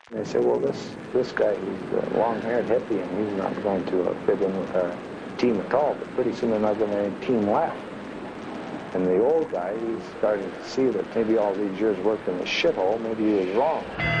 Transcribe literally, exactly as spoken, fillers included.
They say, well, this this guy, he's a long-haired hippie, and he's not going to uh, fit in with our team at all. But pretty soon they're not going to have any team left. And the old guy, he's starting to see that maybe all these years worked in a shithole, maybe he was wrong.